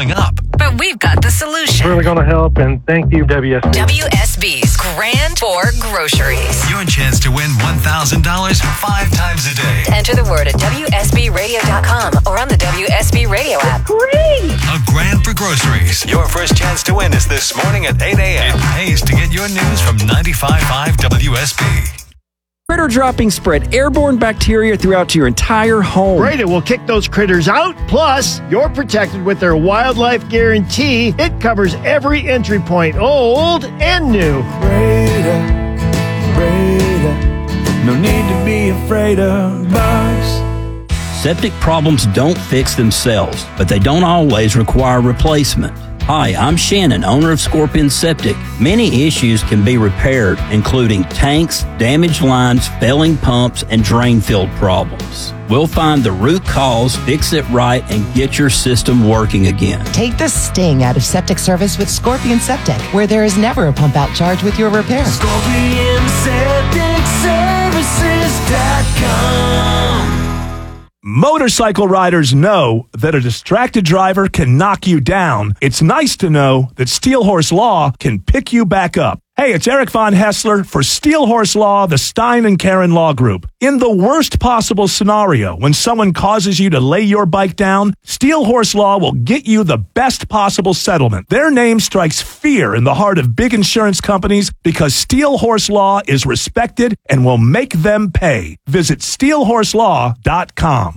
going up. But we've got the solution. Really going to help, and thank you, WSB. WSB's Grand for Groceries. Your chance to win $1,000 5 times a day. Enter the word at WSBradio.com or on the WSB Radio app. Great! A grand for groceries. Your first chance to win is this morning at 8 a.m. It pays to get your news from 95.5 WSB. Critter dropping spread airborne bacteria throughout your entire home. Breda will kick those critters out. Plus, you're protected with their wildlife guarantee. It covers every entry point, old and new. Breda, no need to be afraid of bugs. Septic problems don't fix themselves, but they don't always require replacement. Hi, I'm Shannon, owner of Scorpion Septic. Many issues can be repaired, including tanks, damaged lines, failing pumps, and drain field problems. We'll find the root cause, fix it right, and get your system working again. Take the sting out of septic service with Scorpion Septic, where there is never a pump out charge with your repair. ScorpionSepticServices.com. Motorcycle riders know that a distracted driver can knock you down. It's nice to know that Steel Horse Law can pick you back up. Hey, it's Eric Von Hessler for Steel Horse Law, the Stein and Karen Law Group. In the worst possible scenario, when someone causes you to lay your bike down, Steel Horse Law will get you the best possible settlement. Their name strikes fear in the heart of big insurance companies because Steel Horse Law is respected and will make them pay. Visit steelhorselaw.com.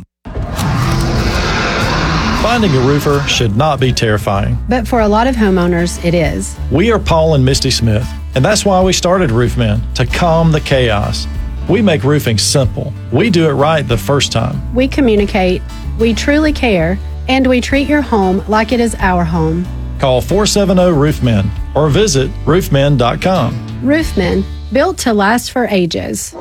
Finding a roofer should not be terrifying. But for a lot of homeowners, it is. We are Paul and Misty Smith, and that's why we started Roofmen, to calm the chaos. We make roofing simple. We do it right the first time. We communicate, we truly care, and we treat your home like it is our home. Call 470-ROOFMEN or visit roofmen.com. Roofmen, built to last for ages.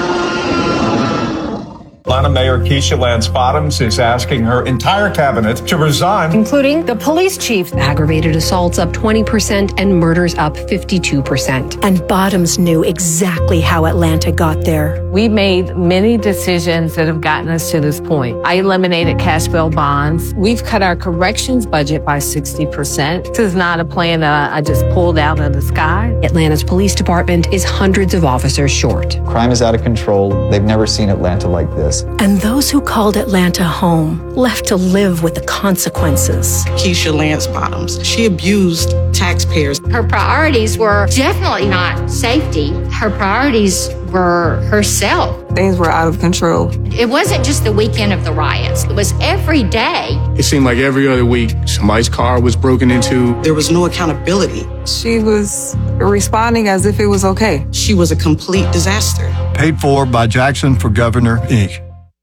Atlanta Mayor Keisha Lance Bottoms is asking her entire cabinet to resign. Including the police chief. Aggravated assaults up 20% and murders up 52%. And Bottoms knew exactly how Atlanta got there. We made many decisions that have gotten us to this point. I eliminated cash bail bonds. We've cut our corrections budget by 60%. This is not a plan that I just pulled out of the sky. Atlanta's police department is hundreds of officers short. Crime is out of control. They've never seen Atlanta like this. And those who called Atlanta home left to live with the consequences. Keisha Lance Bottoms, she abused taxpayers. Her priorities were definitely not safety. Her priorities were herself. Things were out of control. It wasn't just the weekend of the riots. It was every day. It seemed like every other week, somebody's car was broken into. There was no accountability. She was responding as if it was okay. She was a complete disaster. Paid for by Jackson for Governor, Inc.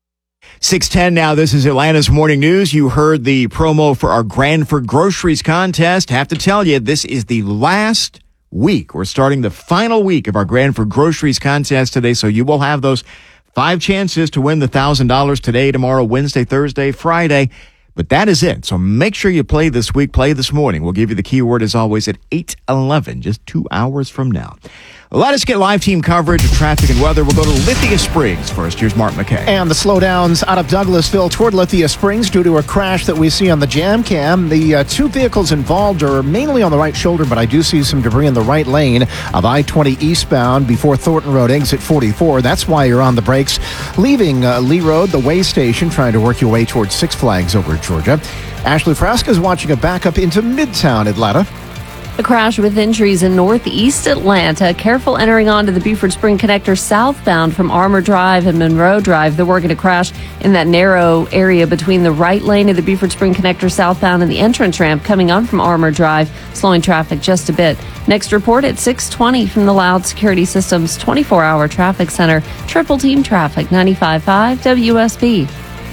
6:10 now. This is Atlanta's Morning News. You heard the promo for our Grand for Groceries contest. Have to tell you, this is the last week. We're starting the final week of our Grand for Groceries contest today, so you will have those 5 chances to win the $1,000 today, tomorrow, Wednesday, Thursday, Friday. But that is it. So make sure you play this week, play this morning. We'll give you the keyword as always at 8:11, just 2 hours from now. Let us get live team coverage of traffic and weather. We'll go to Lithia Springs first. Here's Mark McKay. And the slowdowns out of Douglasville toward Lithia Springs due to a crash that we see on the jam cam. The 2 vehicles involved are mainly on the right shoulder, but I do see some debris in the right lane of I-20 eastbound before Thornton Road exit 44. That's why you're on the brakes. Leaving Lee Road, the way station, trying to work your way towards Six Flags over Georgia. Ashley Frasca is watching a backup into Midtown Atlanta. A crash with injuries in northeast Atlanta. Careful entering onto the Buford Spring Connector southbound from Armour Drive and Monroe Drive. They're working to crash in that narrow area between the right lane of the Buford Spring Connector southbound and the entrance ramp coming on from Armour Drive, slowing traffic just a bit. Next report at 6:20 from the Loud Security Systems 24-hour traffic center. Triple team traffic, 95.5 WSB.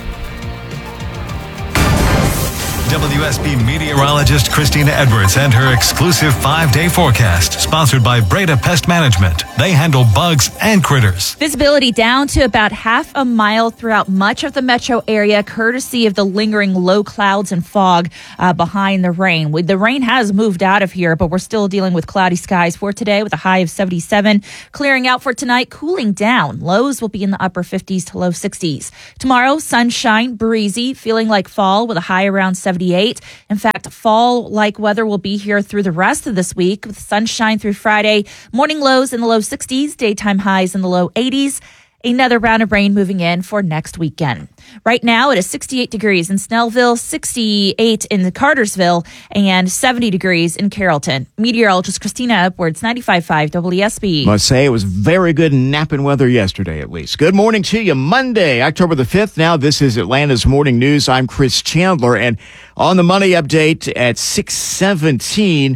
WSB meteorologist Christina Edwards and her exclusive 5-day forecast, sponsored by Breda Pest Management. They handle bugs and critters. Visibility down to about half a mile throughout much of the metro area, courtesy of the lingering low clouds and fog behind the rain. The rain has moved out of here, but we're still dealing with cloudy skies for today with a high of 77. Clearing out for tonight, cooling down. Lows will be in the upper 50s to low 60s. Tomorrow, sunshine, breezy, feeling like fall with a high around 70. 78. In fact, fall-like weather will be here through the rest of this week with sunshine through Friday. Morning lows in the low 60s, daytime highs in the low 80s. Another round of rain moving in for next weekend. Right now, it is 68 degrees in Snellville, 68 in Cartersville, and 70 degrees in Carrollton. Meteorologist Christina Edwards, 95.5 WSB. Must say it was very good napping weather yesterday, at least. Good morning to you. Monday, October the 5th. Now, this is Atlanta's Morning News. I'm Chris Chandler, and on the Money Update at 6:17,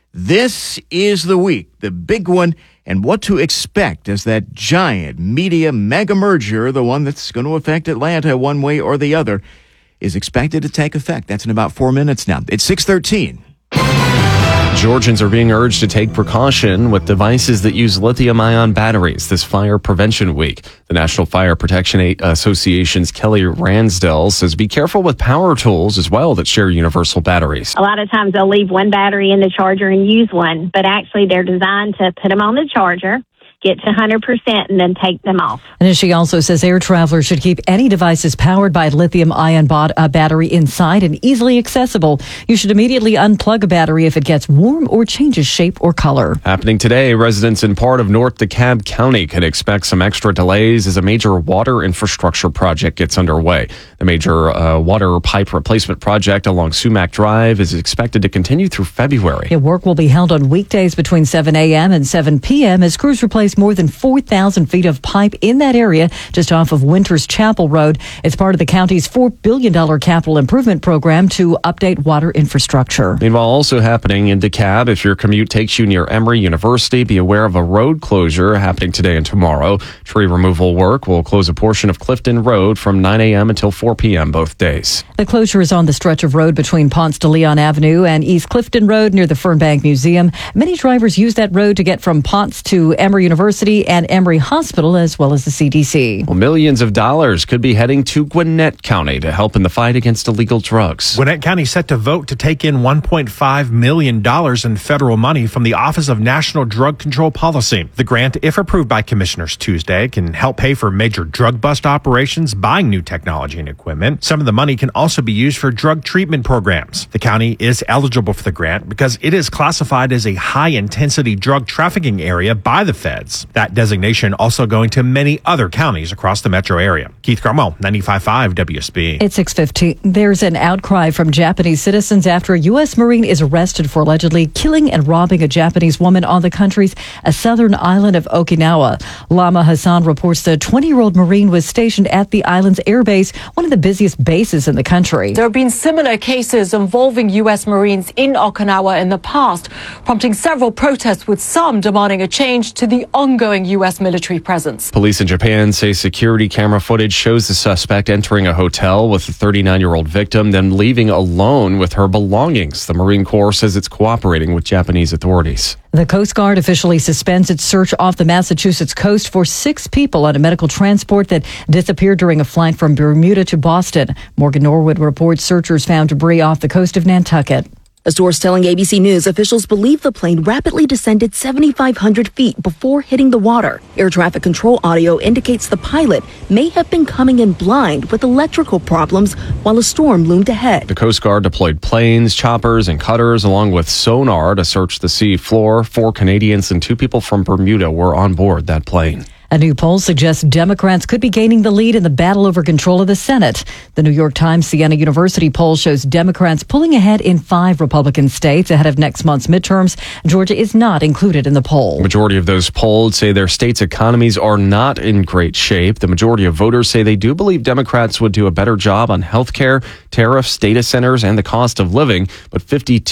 this is the week, the big one, and what to expect as that giant media mega merger, the one that's going to affect Atlanta one way or the other, is expected to take effect. That's in about 4 minutes now. It's 6:13. Georgians are being urged to take precaution with devices that use lithium-ion batteries this fire prevention week. The National Fire Protection Association's Kelly Ransdell says be careful with power tools as well that share universal batteries. A lot of times they'll leave one battery in the charger and use one, but actually they're designed to put them on the charger, get to 100%, and then take them off. And she also says air travelers should keep any devices powered by a lithium-ion battery inside and easily accessible. You should immediately unplug a battery if it gets warm or changes shape or color. Happening today, residents in part of North DeKalb County can expect some extra delays as a major water infrastructure project gets underway. The major water pipe replacement project along Sumac Drive is expected to continue through February. Work will be held on weekdays between 7 a.m. and 7 p.m. as crews replace more than 4,000 feet of pipe in that area just off of Winters Chapel Road. It's part of the county's $4 billion capital improvement program to update water infrastructure. Meanwhile, also happening in DeKalb, if your commute takes you near Emory University, be aware of a road closure happening today and tomorrow. Tree removal work will close a portion of Clifton Road from 9 a.m. until 4 p.m. both days. The closure is on the stretch of road between Ponce de Leon Avenue and East Clifton Road near the Fernbank Museum. Many drivers use that road to get from Ponce to Emory University and Emory Hospital, as well as the CDC. Well, millions of dollars could be heading to Gwinnett County to help in the fight against illegal drugs. Gwinnett County set to vote to take in $1.5 million in federal money from the Office of National Drug Control Policy. The grant, if approved by commissioners Tuesday, can help pay for major drug bust operations, buying new technology and equipment. Some of the money can also be used for drug treatment programs. The county is eligible for the grant because it is classified as a high-intensity drug trafficking area by the feds. That designation also going to many other counties across the metro area. Keith Cromwell, 95.5 WSB. It's 6:15. There's an outcry from Japanese citizens after a U.S. Marine is arrested for allegedly killing and robbing a Japanese woman on the country's southern island of Okinawa. Lama Hassan reports the 20-year-old Marine was stationed at the island's airbase, one of the busiest bases in the country. There have been similar cases involving U.S. Marines in Okinawa in the past, prompting several protests with some demanding a change to the ongoing U.S. military presence. Police in Japan say security camera footage shows the suspect entering a hotel with a 39-year-old victim, then leaving alone with her belongings. The Marine Corps says it's cooperating with Japanese authorities. The Coast Guard officially suspends its search off the Massachusetts coast for 6 people on a medical transport that disappeared during a flight from Bermuda to Boston. Morgan Norwood reports searchers found debris off the coast of Nantucket. A source telling ABC News officials believe the plane rapidly descended 7,500 feet before hitting the water. Air traffic control audio indicates the pilot may have been coming in blind with electrical problems while a storm loomed ahead. The Coast Guard deployed planes, choppers, and cutters along with sonar to search the sea floor. 4 Canadians and 2 people from Bermuda were on board that plane. A new poll suggests Democrats could be gaining the lead in the battle over control of the Senate. The New York Times Siena University poll shows Democrats pulling ahead in 5 Republican states ahead of next month's midterms. Georgia is not included in the poll. The majority of those polled say their states' economies are not in great shape. The majority of voters say they do believe Democrats would do a better job on health care, tariffs, data centers, and the cost of living. But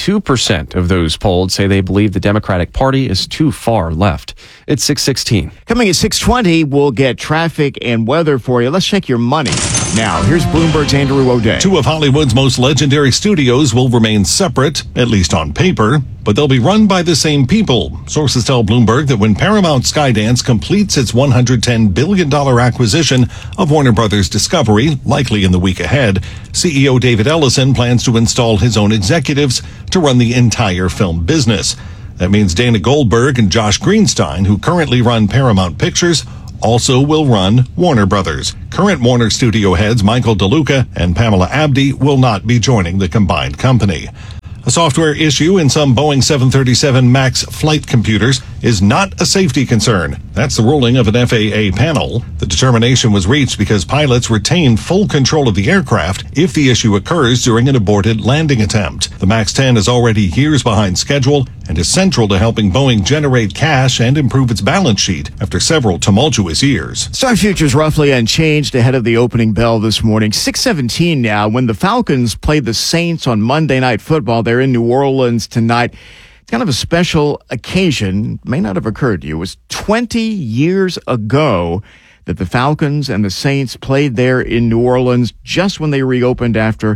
52% of those polled say they believe the Democratic Party is too far left. It's 6:16. Coming at 6:20, we'll get traffic and weather for you. Let's check your money. Now, here's Bloomberg's Andrew O'Day. 2 of Hollywood's most legendary studios will remain separate, at least on paper, but they'll be run by the same people. Sources tell Bloomberg that when Paramount Skydance completes its $110 billion acquisition of Warner Brothers Discovery, likely in the week ahead, CEO David Ellison plans to install his own executives to run the entire film business. That means Dana Goldberg and Josh Greenstein, who currently run Paramount Pictures, also will run Warner Brothers. Current Warner studio heads Michael DeLuca and Pamela Abdi will not be joining the combined company. A software issue in some Boeing 737 MAX flight computers is not a safety concern. That's the ruling of an FAA panel. The determination was reached because pilots retain full control of the aircraft if the issue occurs during an aborted landing attempt. The MAX 10 is already years behind schedule and is central to helping Boeing generate cash and improve its balance sheet after several tumultuous years. Stock futures roughly unchanged ahead of the opening bell this morning. 6:17 now. When the Falcons played the Saints on Monday Night Football, they're in New Orleans tonight. It's kind of a special occasion. May not have occurred to you. It was 20 years ago that the Falcons and the Saints played there in New Orleans just when they reopened after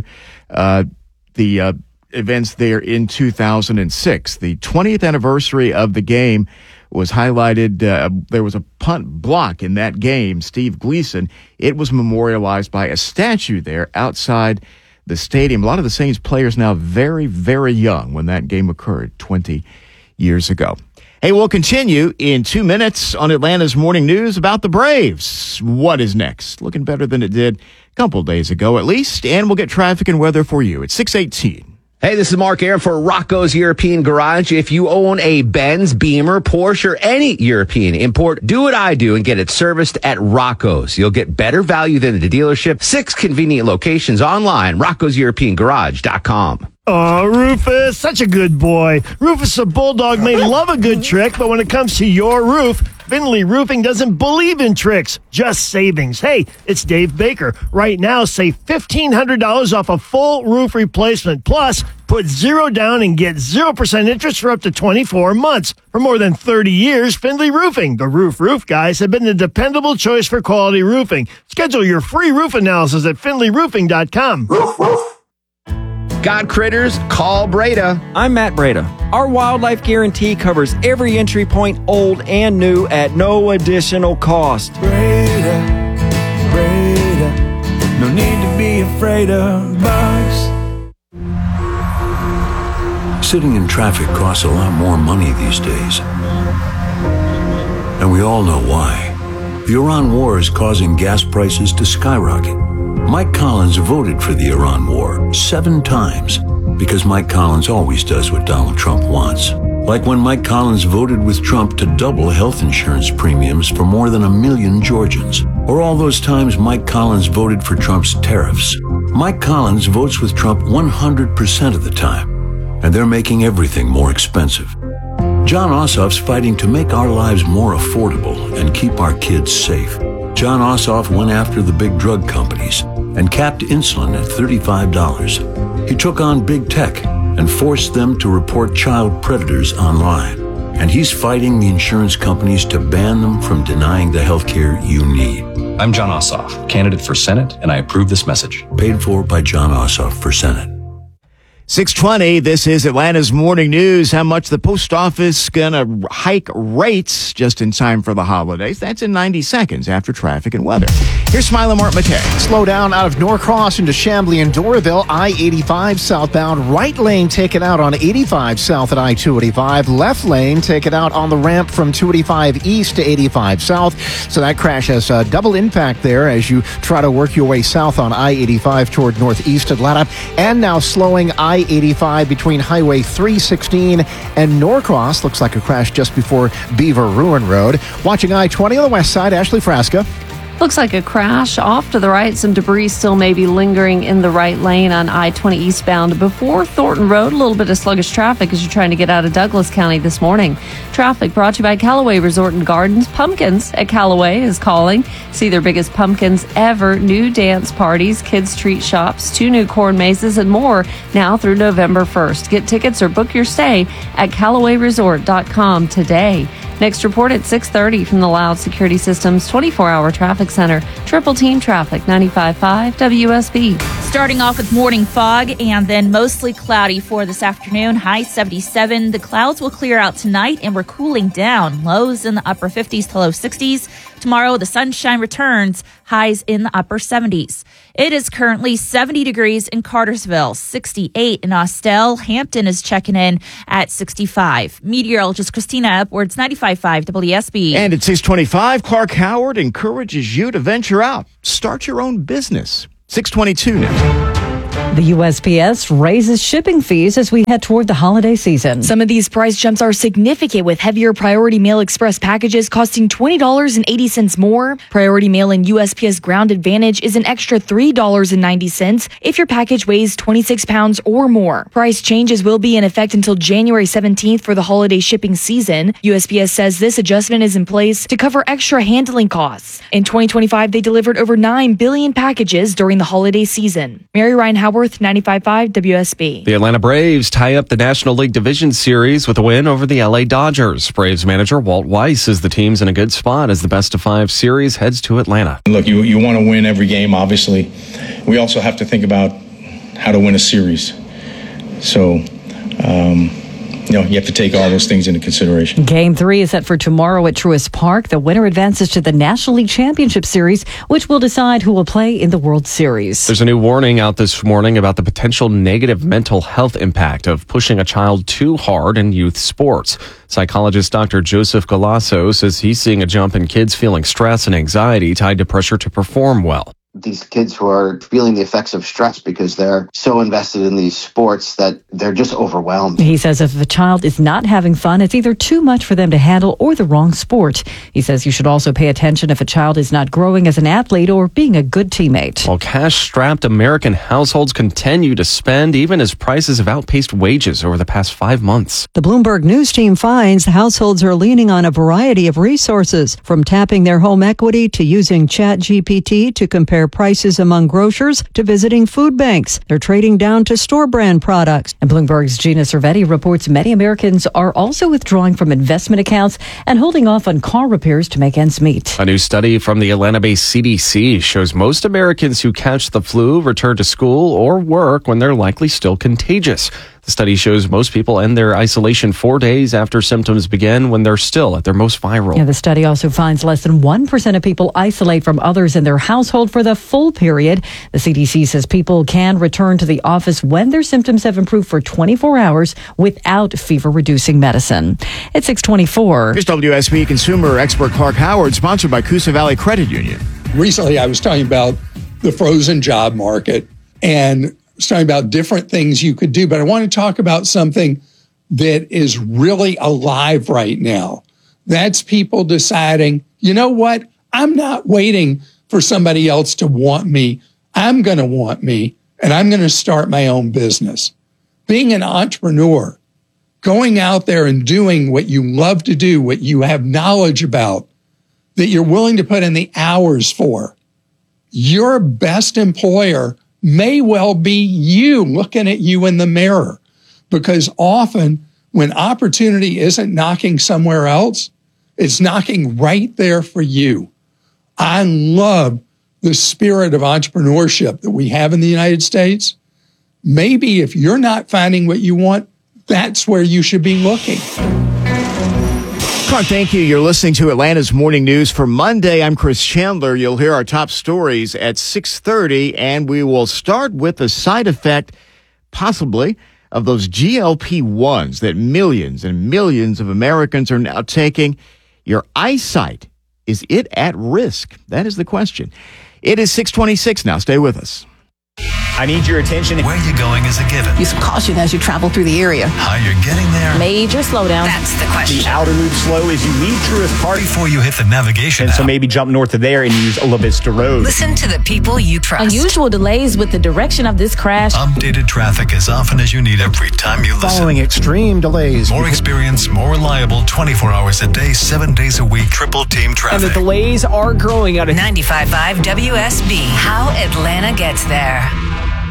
the events there in 2006. The 20th anniversary of the game was highlighted. There was a punt block in that game, Steve Gleason. It was memorialized by a statue there outside the stadium. A lot of the Saints players now very, very young when that game occurred 20 years ago. Hey, we'll continue in 2 minutes on Atlanta's Morning News about the Braves. What is next? Looking better than it did a couple days ago at least. And we'll get traffic and weather for you at 6:18. Hey, this is Mark Aaron for Rocco's European Garage. If you own a Benz, Beamer, Porsche, or any European import, do what I do and get it serviced at Rocco's. You'll get better value than the dealership. 6 convenient locations online, roccoseuropeangarage.com. Oh, Rufus, such a good boy. Rufus the Bulldog may love a good trick, but when it comes to your roof, Finley Roofing doesn't believe in tricks, just savings. Hey, it's Dave Baker. Right now, save $1,500 off a full roof replacement. Plus, put 0 down and get 0% interest for up to 24 months. For more than 30 years, Finley Roofing, the roof guys, have been the dependable choice for quality roofing. Schedule your free roof analysis at finleyroofing.com. Roof, roof. Got critters? Call Breda. I'm Matt Breda. Our wildlife guarantee covers every entry point, old and new, at no additional cost. Breda, no need to be afraid of bugs. Sitting in traffic costs a lot more money these days. And we all know why. The Iran war is causing gas prices to skyrocket. Mike Collins voted for the Iran war 7 times because Mike Collins always does what Donald Trump wants. Like when Mike Collins voted with Trump to double health insurance premiums for more than 1 million Georgians. Or all those times Mike Collins voted for Trump's tariffs. Mike Collins votes with Trump 100% of the time. And they're making everything more expensive. John Ossoff's fighting to make our lives more affordable and keep our kids safe. John Ossoff went after the big drug companies and capped insulin at $35. He took on big tech and forced them to report child predators online. And he's fighting the insurance companies to ban them from denying the health care you need. I'm John Ossoff, candidate for Senate, and I approve this message. Paid for by John Ossoff for Senate. 6:20, this is Atlanta's Morning News. How much the post office gonna hike rates just in time for the holidays? That's in 90 seconds after traffic and weather. Here's Smiley Mark McKay. Slow down out of Norcross into Chamblee and Doraville. I-85 southbound. Right lane taken out on 85 south at I-285. Left lane taken out on the ramp from 285 east to 85 south. So that crash has a double impact there as you try to work your way south on I-85 toward northeast Atlanta. And now slowing I-85 between Highway 316 and Norcross. Looks like a crash just before Beaver Ruin Road. Watching I-20 on the west side, Ashley Frasca. Looks like a crash off to the right. Some debris still may be lingering in the right lane on I-20 eastbound before Thornton Road. A little bit of sluggish traffic as you're trying to get out of Douglas County this morning. Traffic brought to you by Callaway Resort and Gardens. Pumpkins at Callaway is calling. See their biggest pumpkins ever. New dance parties, kids treat shops, 2 new corn mazes, and more now through November 1st. Get tickets or book your stay at CallawayResort.com today. Next report at 6:30 from the Loud Security Systems 24-hour traffic center. Triple team traffic, 95.5 WSB. Starting off with morning fog and then mostly cloudy for this afternoon. High 77. The clouds will clear out tonight and we're cooling down. Lows in the upper 50s to low 60s. Tomorrow, the sunshine returns. Highs in the upper 70s. It is currently 70 degrees in Cartersville, 68 in Austell. Hampton is checking in at 65. Meteorologist Christina Upwards, 95.5 WSB. And at 6:25, Clark Howard encourages you to venture out. Start your own business. 6:22 now. The USPS raises shipping fees as we head toward the holiday season. Some of these price jumps are significant, with heavier Priority Mail Express packages costing $20.80 more. Priority Mail and USPS Ground Advantage is an extra $3.90 if your package weighs 26 pounds or more. Price changes will be in effect until January 17th for the holiday shipping season. USPS says this adjustment is in place to cover extra handling costs. In 2025, they delivered over 9 billion packages during the holiday season. Mary Ryan Howarth, 95.5 WSB. The Atlanta Braves tie up the National League Division Series with a win over the LA Dodgers. Braves manager Walt Weiss says the team's in a good spot as the best-of-5 series heads to Atlanta. Look, you want to win every game, obviously. We also have to think about how to win a series. So, you have to take all those things into consideration. Game 3 is set for tomorrow at Truist Park. The winner advances to the National League Championship Series, which will decide who will play in the World Series. There's a new warning out this morning about the potential negative mental health impact of pushing a child too hard in youth sports. Psychologist Dr. Joseph Galasso says he's seeing a jump in kids feeling stress and anxiety tied to pressure to perform well. These kids who are feeling the effects of stress because they're so invested in these sports that they're just overwhelmed. He says if a child is not having fun, it's either too much for them to handle or the wrong sport. He says you should also pay attention if a child is not growing as an athlete or being a good teammate. While cash-strapped American households continue to spend even as prices have outpaced wages over the past 5 months. The Bloomberg News team finds households are leaning on a variety of resources, from tapping their home equity to using ChatGPT to compare prices among grocers to visiting food banks. They're trading down to store brand products. And Bloomberg's Gina Cervetti reports many Americans are also withdrawing from investment accounts and holding off on car repairs to make ends meet. A new study from the Atlanta-based CDC shows most Americans who catch the flu return to school or work when they're likely still contagious. The study shows most people end their isolation 4 days after symptoms begin when they're still at their most viral. The study also finds less than 1% of people isolate from others in their household for the full period. The CDC says people can return to the office when their symptoms have improved for 24 hours without fever-reducing medicine. It's 6:24. Here's WSB consumer expert Clark Howard, sponsored by Coosa Valley Credit Union. Recently, I was talking about the frozen job market and I was talking about different things you could do, but I want to talk about something that is really alive right now. That's people deciding, you know what? I'm not waiting for somebody else to want me. I'm going to want me, and I'm going to start my own business. Being an entrepreneur, going out there and doing what you love to do, what you have knowledge about, that you're willing to put in the hours for. Your best employer may well be you looking at you in the mirror, because often when opportunity isn't knocking somewhere else, it's knocking right there for you. I love the spirit of entrepreneurship that we have in the United States. Maybe if you're not finding what you want, that's where you should be looking. Clark, thank you. You're listening to Atlanta's Morning News for Monday. I'm Chris Chandler. You'll hear our top stories at 6:30, and we will start with the side effect, possibly, of those GLP-1s that millions and millions of Americans are now taking. Your eyesight, is it at risk? That is the question. It is 6:26 now. Stay with us. I need your attention. Where you're going is a given. Use caution as you travel through the area. How you're getting there. Major slowdown. That's the question. The outer loop slow as you leave Truist Park. Before you hit the navigation And so maybe jump north of there and use Ola Vista Road. Listen to the people you trust. Unusual delays with the direction of this crash. Updated traffic as often as you need every time you listen. Following extreme delays. More experience, more reliable, 24 hours a day, 7 days a week, triple team traffic. And the delays are growing out of 95.5 WSB. How Atlanta gets there.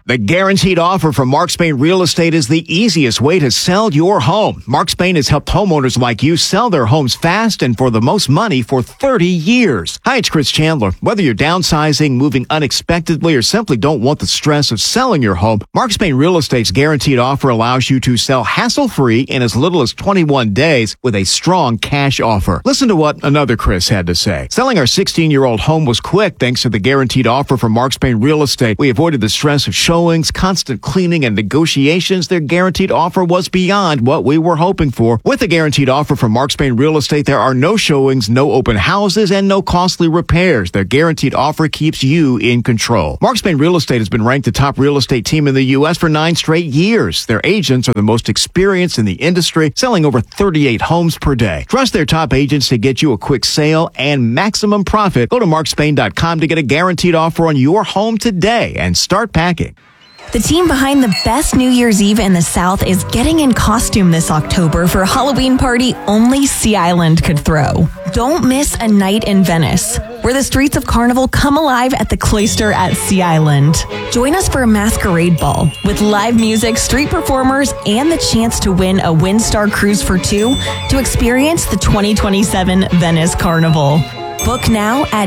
The guaranteed offer from Mark Spain Real Estate is the easiest way to sell your home. Mark Spain has helped homeowners like you sell their homes fast and for the most money for 30 years. Hi, it's Chris Chandler. Whether you're downsizing, moving unexpectedly, or simply don't want the stress of selling your home, Mark Spain Real Estate's guaranteed offer allows you to sell hassle-free in as little as 21 days with a strong cash offer. Listen to what another Chris had to say. Selling our 16-year-old home was quick thanks to the guaranteed offer from Mark Spain Real Estate. We avoided the stress of showings, constant cleaning, and negotiations. Their guaranteed offer was beyond what we were hoping for. With the guaranteed offer from Mark Spain Real Estate, there are no showings, no open houses, and no costly repairs. Their guaranteed offer keeps you in control. Mark Spain Real Estate has been ranked the top real estate team in the U.S. for 9 straight years. Their agents are the most experienced in the industry, selling over 38 homes per day. Trust their top agents to get you a quick sale and maximum profit. Go to markspain.com to get a guaranteed offer on your home today and start packing. The team behind the best New Year's Eve in the South is getting in costume this October for a Halloween party only Sea Island could throw. Don't miss a night in Venice, where the streets of Carnival come alive at the Cloister at Sea Island. Join us for a masquerade ball with live music, street performers, and the chance to win a Windstar Cruise for 2 to experience the 2027 Venice Carnival. Book now at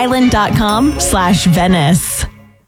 seaisland.com/Venice.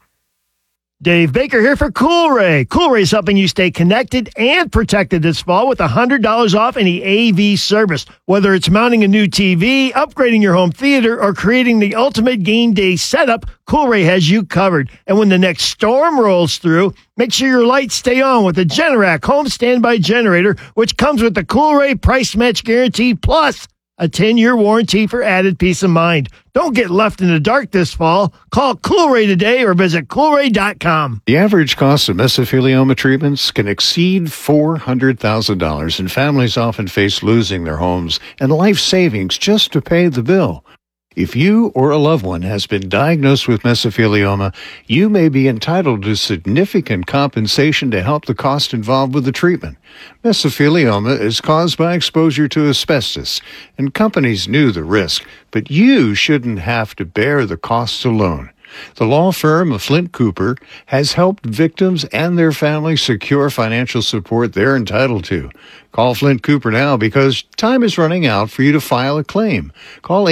Dave Baker here for Coolray. Coolray is helping you stay connected and protected this fall with $100 off any AV service. Whether it's mounting a new TV, upgrading your home theater, or creating the ultimate game day setup, Coolray has you covered. And when the next storm rolls through, make sure your lights stay on with the Generac home standby generator, which comes with the Coolray price match guarantee plus a 10-year warranty for added peace of mind. Don't get left in the dark this fall. Call Coolray today or visit Coolray.com. The average cost of mesothelioma treatments can exceed $400,000, and families often face losing their homes and life savings just to pay the bill. If you or a loved one has been diagnosed with mesothelioma, you may be entitled to significant compensation to help the cost involved with the treatment. Mesothelioma is caused by exposure to asbestos, and companies knew the risk, but you shouldn't have to bear the costs alone. The law firm of Flint Cooper has helped victims and their families secure financial support they're entitled to. Call Flint Cooper now because time is running out for you to file a claim. Call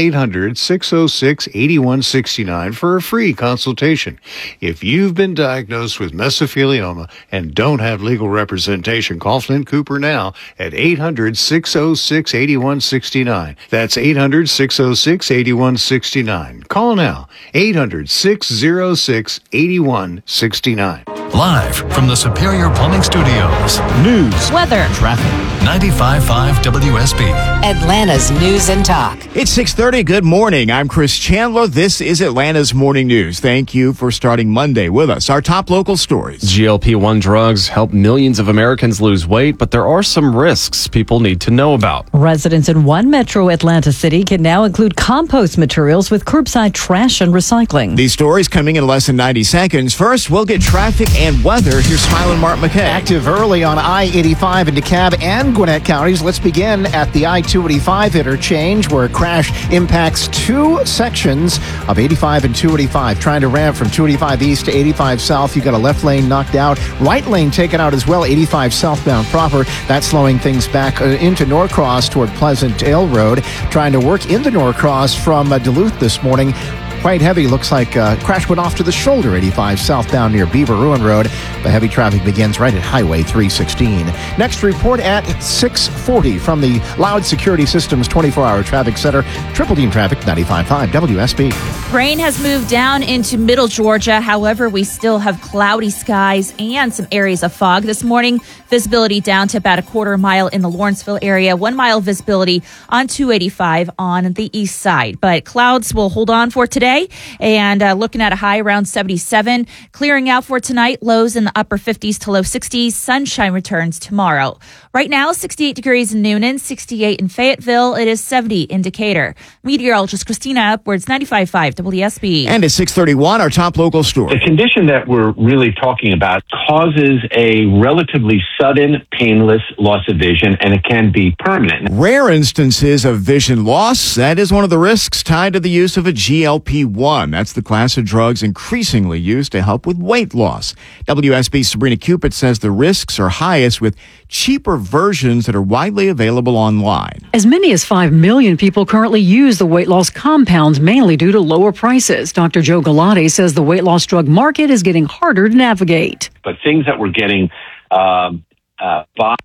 800-606-8169 for a free consultation. If you've been diagnosed with mesothelioma and don't have legal representation, call Flint Cooper now at 800-606-8169. That's 800-606-8169. Call now, 800-606-8169. Live from the Superior Plumbing Studios. News, weather, traffic. 95.5 WSB. Atlanta's News and Talk. It's 6:30. Good morning. I'm Chris Chandler. This is Atlanta's Morning News. Thank you for starting Monday with us. Our top local stories. GLP-1 drugs help millions of Americans lose weight, but there are some risks people need to know about. Residents in one metro Atlanta city can now include compost materials with curbside trash and recycling. These stories coming in less than 90 seconds. First, we'll get traffic and weather. Here's Smiley Mark McKay. Active early on I-85 in DeKalb and Gwinnett counties. Let's begin at the I-285 interchange where a crash impacts 2 sections of 85 and 285. Trying to ram from 285 east to 85 south. You got a left lane knocked out. Right lane taken out as well. 85 southbound proper. That's slowing things back into Norcross toward Pleasant Ale Road. Trying to work into Norcross from Duluth this morning. Quite heavy. Looks like crash went off to the shoulder, 85 southbound near Beaver Ruin Road. The heavy traffic begins right at Highway 316. Next report at 6:40 from the Loud Security Systems 24-hour traffic center. Triple Team Traffic, 95.5 WSB. Rain has moved down into middle Georgia. However, we still have cloudy skies and some areas of fog this morning. Visibility down to about a quarter mile in the Lawrenceville area. 1 mile visibility on 285 on the east side. But clouds will hold on for today. And looking at a high around 77. Clearing out for tonight. Lows in the upper 50s to low 60s. Sunshine returns tomorrow. Right now, 68 degrees in Noonan, 68 in Fayetteville. It is 70 in Decatur. Meteorologist Christina Upwards, 95.5 WSB. And at 6:31, our top local story. The condition that we're really talking about causes a relatively sudden, painless loss of vision, and it can be permanent. Rare instances of vision loss. That is one of the risks tied to the use of a GLP-1. That's the class of drugs increasingly used to help with weight loss. WSB's Sabrina Cupid says the risks are highest with cheaper versions that are widely available online. As many as 5 million people currently use the weight loss compounds, mainly due to lower prices. Dr. Joe Galati says the weight loss drug market is getting harder to navigate. But things that we're getting by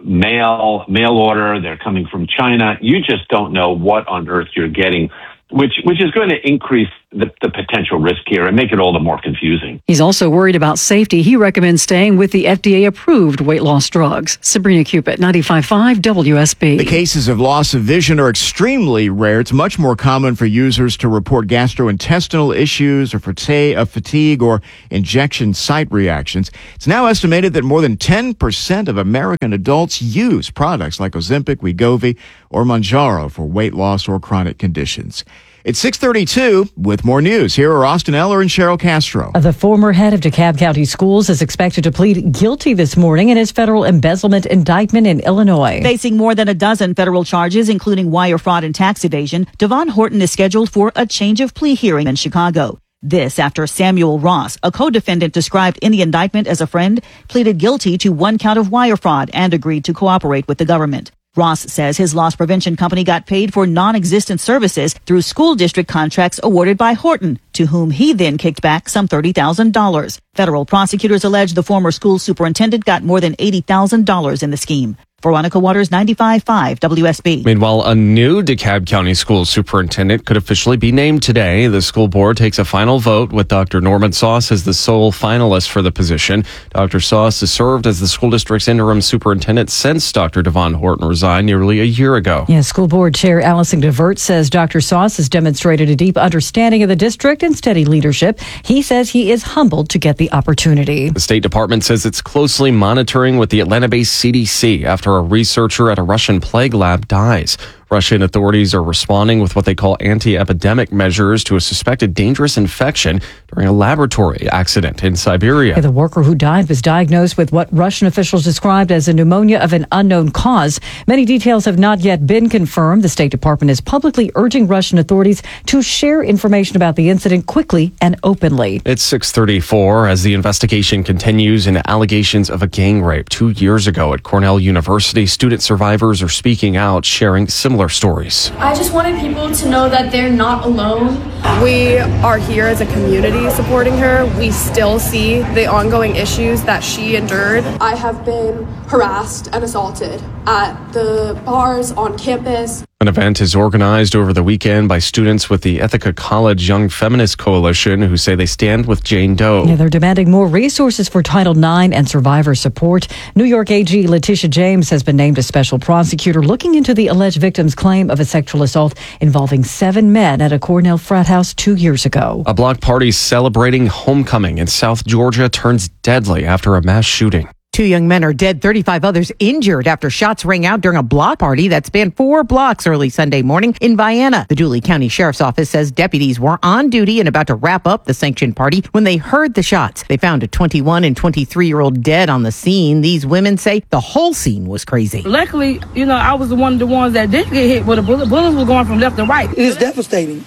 mail order, they're coming from China, you just don't know what on earth you're getting, which is going to increase the potential risk here and make it all the more confusing. He's also worried about safety. He recommends staying with the FDA-approved weight loss drugs. Sabrina Cupid, 95.5 WSB. The cases of loss of vision are extremely rare. It's much more common for users to report gastrointestinal issues or fatigue or injection site reactions. It's now estimated that more than 10% of American adults use products like Ozempic, Wegovy, or Mounjaro for weight loss or chronic conditions. It's 6:32 with more news. Here are Austin Eller and Cheryl Castro. The former head of DeKalb County Schools is expected to plead guilty this morning in his federal embezzlement indictment in Illinois. Facing more than a dozen federal charges, including wire fraud and tax evasion, Devon Horton is scheduled for a change of plea hearing in Chicago. This after Samuel Ross, a co-defendant described in the indictment as a friend, pleaded guilty to 1 count of wire fraud and agreed to cooperate with the government. Ross says his loss prevention company got paid for non-existent services through school district contracts awarded by Horton, to whom he then kicked back some $30,000. Federal prosecutors allege the former school superintendent got more than $80,000 in the scheme. Veronica Waters, 95.5 WSB. Meanwhile, a new DeKalb County school superintendent could officially be named today. The school board takes a final vote with Dr. Norman Sauce as the sole finalist for the position. Dr. Sauce has served as the school district's interim superintendent since Dr. Devon Horton resigned nearly a year ago. Yes, school board chair Allison DeVert says Dr. Sauce has demonstrated a deep understanding of the district and steady leadership. He says he is humbled to get the opportunity. The State Department says it's closely monitoring with the Atlanta-based CDC after a researcher at a Russian plague lab dies. Russian authorities are responding with what they call anti-epidemic measures to a suspected dangerous infection during a laboratory accident in Siberia. The worker who died was diagnosed with what Russian officials described as a pneumonia of an unknown cause. Many details have not yet been confirmed. The State Department is publicly urging Russian authorities to share information about the incident quickly and openly. It's 6:34 as the investigation continues into allegations of a gang rape 2 years ago at Cornell University. Student survivors are speaking out, sharing similar stories. I just wanted people to know that they're not alone. We are here as a community supporting her. We still see the ongoing issues that she endured. I have been harassed and assaulted at the bars, on campus. An event is organized over the weekend by students with the Ithaca College Young Feminist Coalition who say they stand with Jane Doe. Yeah, they're demanding more resources for Title IX and survivor support. New York AG Letitia James has been named a special prosecutor looking into the alleged victim's claim of a sexual assault involving 7 men at a Cornell frat house 2 years ago. A block party celebrating homecoming in South Georgia turns deadly after a mass shooting. 2 young men are dead, 35 others injured after shots rang out during a block party that spanned 4 blocks early Sunday morning in Vienna. The Dooley County Sheriff's Office says deputies were on duty and about to wrap up the sanctioned party when they heard the shots. They found a 21 and 23-year-old dead on the scene. These women say the whole scene was crazy. Luckily, I was one of the ones that didn't get hit with a bullet. Bullets were going from left to right. It is devastating.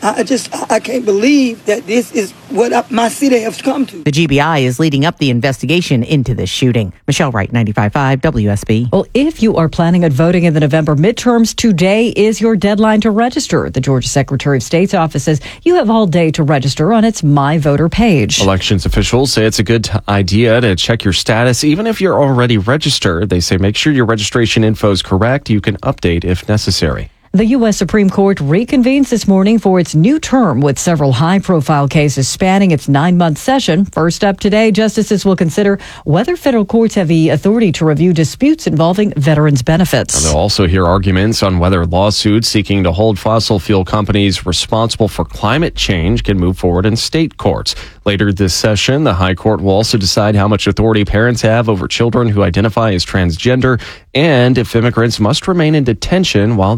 I can't believe that this is what my city has come to. The GBI is leading up the investigation into this shooting. Michelle Wright, 95.5 WSB. Well, if you are planning on voting in the November midterms, today is your deadline to register. The Georgia Secretary of State's office says you have all day to register on its My Voter page. Elections officials say it's a good idea to check your status even if you're already registered. They say make sure your registration info is correct. You can update if necessary. The U.S. Supreme Court reconvenes this morning for its new term with several high-profile cases spanning its 9-month session. First up today, justices will consider whether federal courts have the authority to review disputes involving veterans' benefits. And they'll also hear arguments on whether lawsuits seeking to hold fossil fuel companies responsible for climate change can move forward in state courts. Later this session, the High Court will also decide how much authority parents have over children who identify as transgender and if immigrants must remain in detention while they await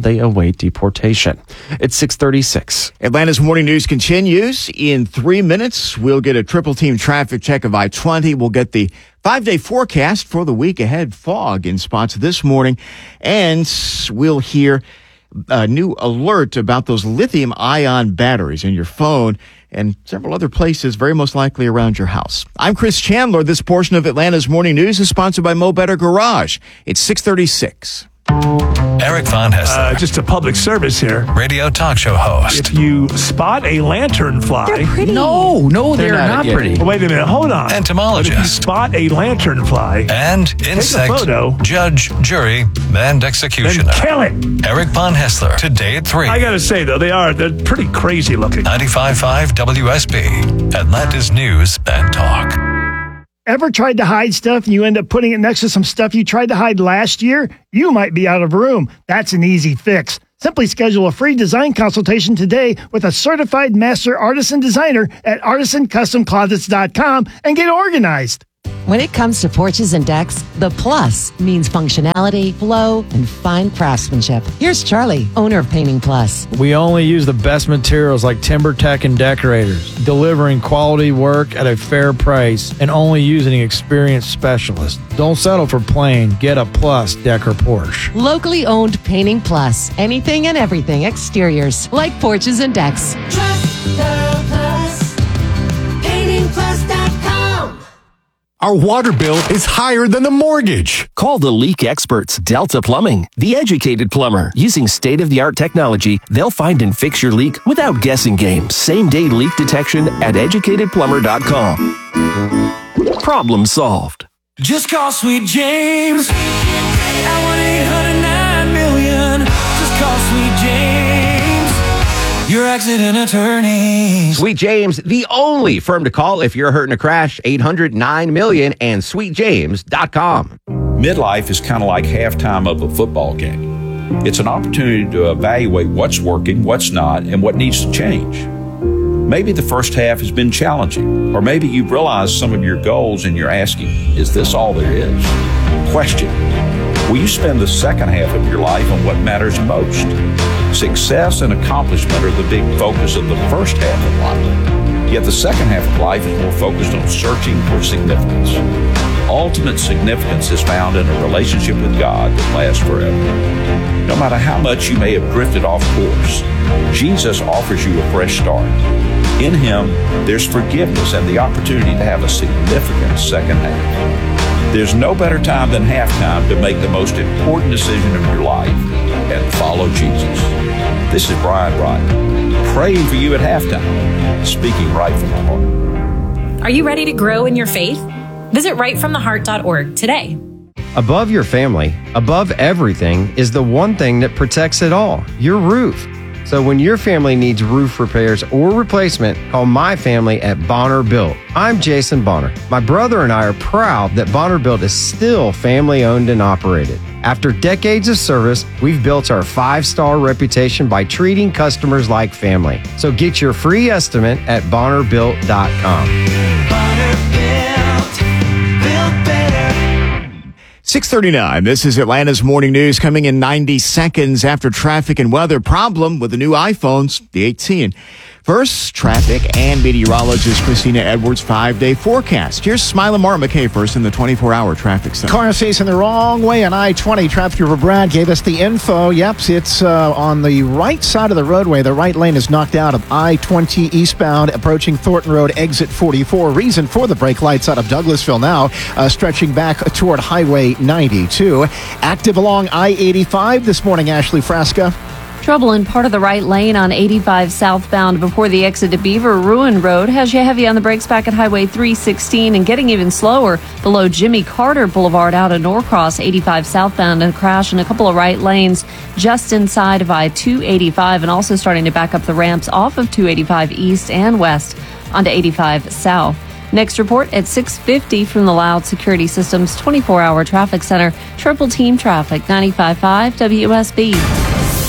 await deportation. It's 6:36. Atlanta's morning news continues. In 3 minutes, we'll get a triple team traffic check of I-20. We'll get the 5-day forecast for the week ahead. Fog in spots this morning. And we'll hear a new alert about those lithium-ion batteries in your phone and several other places, very most likely around your house. I'm Chris Chandler. This portion of Atlanta's morning news is sponsored by Mo Better Garage. It's 6:36. Eric Von Hessler. Just a public service here. Radio talk show host. If you spot a lanternfly. They're pretty. No, they're not pretty. Well, wait a minute, hold on. Entomologist. But if you spot a lanternfly. And insect. Take a photo. Judge, jury, and executioner. Then kill it. Eric Von Hessler. Today at 3. I gotta say, though, they're pretty crazy looking. 95.5 WSB. Atlanta's News and Talk. Ever tried to hide stuff and you end up putting it next to some stuff you tried to hide last year? You might be out of room. That's an easy fix. Simply schedule a free design consultation today with a certified master artisan designer at artisancustomclosets.com and get organized. When it comes to porches and decks, the plus means functionality, flow, and fine craftsmanship. Here's Charlie, owner of Painting Plus. We only use the best materials like TimberTech and Decorators, delivering quality work at a fair price and only using experienced specialists. Don't settle for plain. Get a Plus deck or porch. Locally owned Painting Plus. Anything and everything exteriors, like porches and decks. Trust the Plus. PaintingPlus.com. Our water bill is higher than the mortgage. Call the leak experts, Delta Plumbing, the educated plumber. Using state-of-the-art technology, they'll find and fix your leak without guessing games. Same-day leak detection at educatedplumber.com. Problem solved. Just call Sweet James at 1-800-9-million. Just call Sweet James, your accident attorney. Sweet James, the only firm to call if you're hurt in a crash. 800-9-million and sweetjames.com. Midlife is kind of like halftime of a football game. It's an opportunity to evaluate what's working, what's not, and what needs to change. Maybe the first half has been challenging, or maybe you've realized some of your goals and you're asking, is this all there is? Question: will you spend the second half of your life on what matters most? Success and accomplishment are the big focus of the first half of life. Yet the second half of life is more focused on searching for significance. Ultimate significance is found in a relationship with God that lasts forever. No matter how much you may have drifted off course, Jesus offers you a fresh start. In Him, there's forgiveness and the opportunity to have a significant second half. There's no better time than halftime to make the most important decision of your life and follow Jesus. This is Brian Wright, praying for you at halftime, speaking right from the heart. Are you ready to grow in your faith? Visit rightfromtheheart.org today. Above your family, above everything, is the one thing that protects it all, your roof. So when your family needs roof repairs or replacement, call my family at Bonner Built. I'm Jason Bonner. My brother and I are proud that Bonner Built is still family owned and operated. After decades of service, we've built our 5-star reputation by treating customers like family. So get your free estimate at BonnerBuilt.com. Bonner Built, built better. 6:39. This is Atlanta's morning news, coming in 90 seconds after traffic and weather. Problem with the new iPhones, the 18. First, traffic and meteorologist Christina Edwards' 5-day forecast. Here's Smiley Martin McKay first in the 24-hour traffic center. Car facing the wrong way on I-20. Traffic River Brad gave us the info. Yep, it's on the right side of the roadway. The right lane is knocked out of I-20 eastbound, approaching Thornton Road, exit 44. Reason for the brake lights out of Douglasville now, stretching back toward Highway 92. Active along I-85 this morning, Ashley Frasca. Trouble in part of the right lane on 85 southbound before the exit to Beaver Ruin Road has you heavy on the brakes back at Highway 316 and getting even slower below Jimmy Carter Boulevard out of Norcross. 85 southbound, and a crash in a couple of right lanes just inside of I-285 and also starting to back up the ramps off of 285 east and west onto 85 south. Next report at 6:50 from the Loud Security Systems 24-hour traffic center. Triple Team Traffic, 95.5 WSB.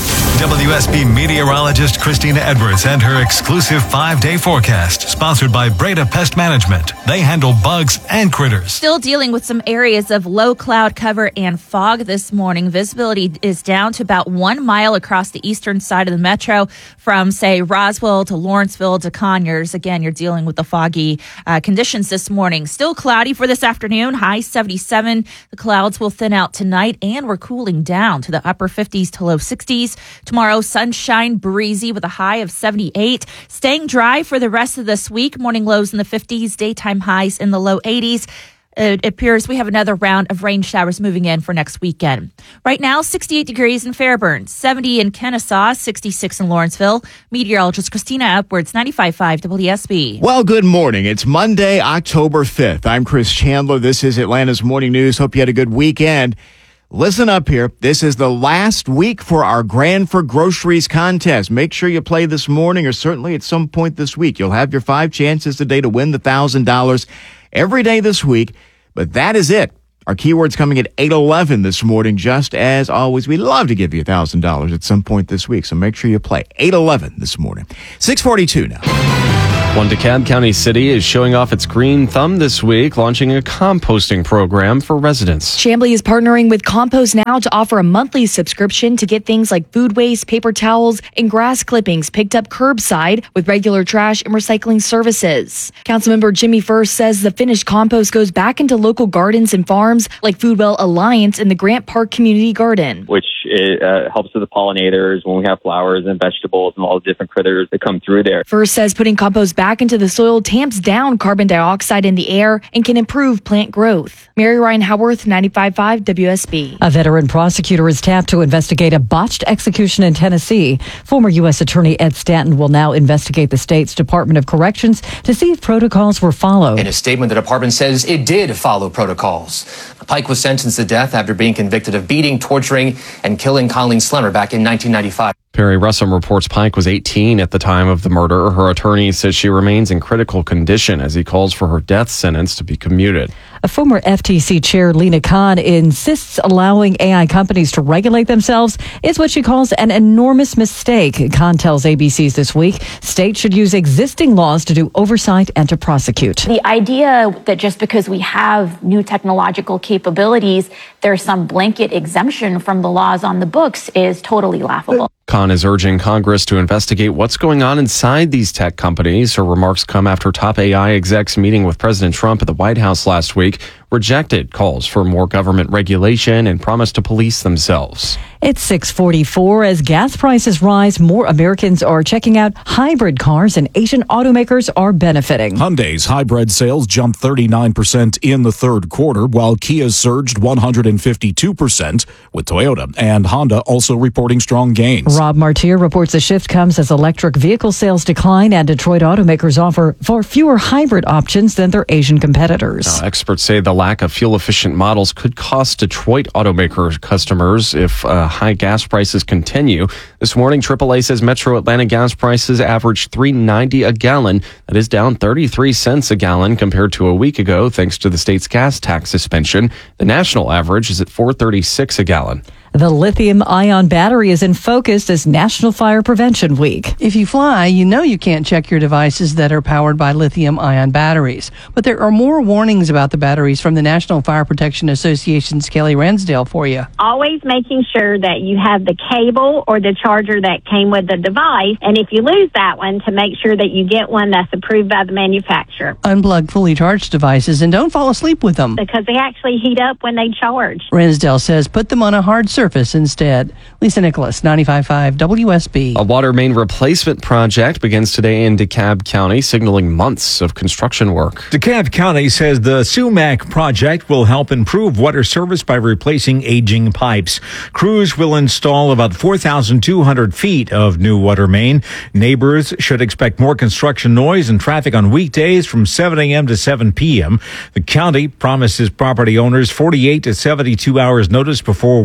WSB meteorologist Christina Edwards and her exclusive 5-day forecast, sponsored by Breda Pest Management. They handle bugs and critters. Still dealing with some areas of low cloud cover and fog this morning. Visibility is down to about 1 mile across the eastern side of the metro from, say, Roswell to Lawrenceville to Conyers. Again, you're dealing with the foggy conditions this morning. Still cloudy for this afternoon, high 77. The clouds will thin out tonight, and we're cooling down to the upper 50s to low 60s. Tomorrow, sunshine, breezy with a high of 78. Staying dry for the rest of this week. Morning lows in the 50s, daytime highs in the low 80s. It appears we have another round of rain showers moving in for next weekend. Right now, 68 degrees in Fairburn, 70 in Kennesaw, 66 in Lawrenceville. Meteorologist Christina Edwards, 95.5 WSB. Well, good morning. It's Monday, October 5th. I'm Chris Chandler. This is Atlanta's Morning News. Hope you had a good weekend. Listen up here. This is the last week for our Grand for Groceries contest. Make sure you play this morning or certainly at some point this week. You'll have your 5 chances today to win the $1,000 every day this week. But that is it. Our keyword's coming at 8:11 this morning. Just as always, we'd love to give you $1,000 at some point this week. So make sure you play 8:11 this morning. 6:42 now. One DeKalb County city is showing off its green thumb this week, launching a composting program for residents. Chamblee is partnering with Compost Now to offer a monthly subscription to get things like food waste, paper towels, and grass clippings picked up curbside with regular trash and recycling services. Councilmember Jimmy First says the finished compost goes back into local gardens and farms like Foodwell Alliance and the Grant Park Community Garden, which helps with the pollinators when we have flowers and vegetables and all the different critters that come through there. First says putting compost back into the soil tamps down carbon dioxide in the air and can improve plant growth. Mary Ryan Howarth, 95.5 WSB. A veteran prosecutor is tapped to investigate a botched execution in Tennessee. Former U.S. Attorney Ed Stanton will now investigate the state's Department of Corrections to see if protocols were followed. In a statement, the department says it did follow protocols. Pike was sentenced to death after being convicted of beating, torturing, and killing Colleen Slemmer back in 1995. Perry Russum reports Pike was 18 at the time of the murder. Her attorney says she remains in critical condition as he calls for her death sentence to be commuted. A former FTC chair, Lena Khan, insists allowing AI companies to regulate themselves is what she calls an enormous mistake. Khan tells ABC's This Week states should use existing laws to do oversight and to prosecute. The idea that just because we have new technological capabilities, there's some blanket exemption from the laws on the books is totally laughable. Khan is urging Congress to investigate what's going on inside these tech companies. Her remarks come after top AI execs meeting with President Trump at the White House last week rejected calls for more government regulation and promised to police themselves. It's 6:44. As gas prices rise, more Americans are checking out hybrid cars and Asian automakers are benefiting. Hyundai's hybrid sales jumped 39% in the third quarter, while Kia surged 152%, with Toyota and Honda also reporting strong gains. Rob Martier reports the shift comes as electric vehicle sales decline and Detroit automakers offer far fewer hybrid options than their Asian competitors. Experts say the lack of fuel-efficient models could cost Detroit automaker customers if high gas prices continue. This morning, AAA says Metro Atlanta gas prices averaged $3.90 a gallon. That is down 33 cents a gallon compared to a week ago, thanks to the state's gas tax suspension. The national average is at $4.36 a gallon. The lithium-ion battery is in focus as National Fire Prevention Week. If you fly, you know you can't check your devices that are powered by lithium-ion batteries. But there are more warnings about the batteries from the National Fire Protection Association's Kelly Ransdale for you. Always making sure that you have the cable or the charger that came with the device. And if you lose that one, to make sure that you get one that's approved by the manufacturer. Unplug fully charged devices and don't fall asleep with them, because they actually heat up when they charge. Ransdale says put them on a hard surface instead. Lisa Nicholas, 95.5 WSB. A water main replacement project begins today in DeKalb County, signaling months of construction work. DeKalb County says the Sumac project will help improve water service by replacing aging pipes. Crews will install about 4,200 feet of new water main. Neighbors should expect more construction noise and traffic on weekdays from 7 a.m. to 7 p.m. The county promises property owners 48 to 72 hours notice before work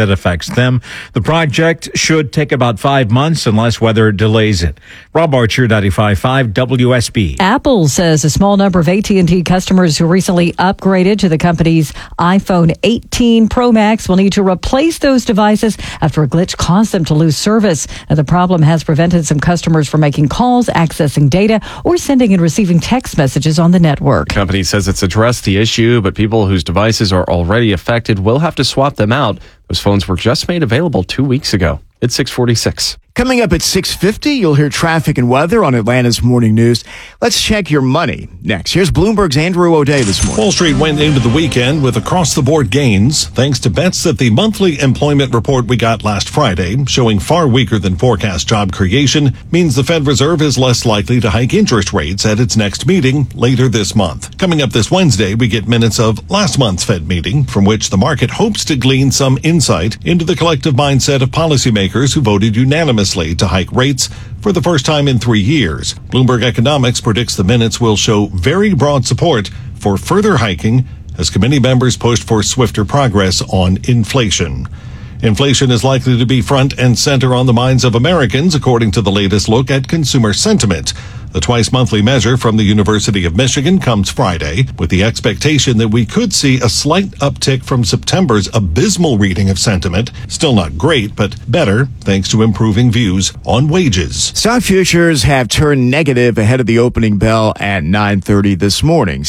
that affects them. The project should take about 5 months unless weather delays it. Rob Archer, 95.5 WSB. Apple says a small number of AT&T customers who recently upgraded to the company's iPhone 18 Pro Max will need to replace those devices after a glitch caused them to lose service. Now, the problem has prevented some customers from making calls, accessing data, or sending and receiving text messages on the network. The company says it's addressed the issue, but people whose devices are already affected will have to swap them out. Those phones were just made available 2 weeks ago. It's 6:46. Coming up at 6:50, you'll hear traffic and weather on Atlanta's Morning News. Let's check your money next. Here's Bloomberg's Andrew O'Day this morning. Wall Street went into the weekend with across-the-board gains, thanks to bets that the monthly employment report we got last Friday, showing far weaker than forecast job creation, means the Fed Reserve is less likely to hike interest rates at its next meeting later this month. Coming up this Wednesday, we get minutes of last month's Fed meeting, from which the market hopes to glean some insight into the collective mindset of policymakers who voted unanimously to hike rates for the first time in 3 years. Bloomberg Economics predicts the minutes will show very broad support for further hiking as committee members pushed for swifter progress on inflation. Inflation is likely to be front and center on the minds of Americans, according to the latest look at consumer sentiment. The twice-monthly measure from the University of Michigan comes Friday, with the expectation that we could see a slight uptick from September's abysmal reading of sentiment. Still not great, but better, thanks to improving views on wages. Stock futures have turned negative ahead of the opening bell at 9:30 this morning.